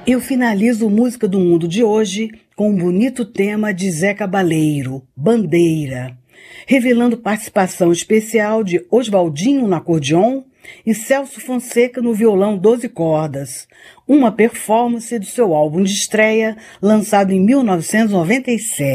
Eu finalizo Música do Mundo de hoje com um bonito tema de Zé Cabaleiro, Bandeira, revelando participação especial de Oswaldinho no acordeon e Celso Fonseca no violão 12 cordas, uma performance do seu álbum de estreia lançado em 1997.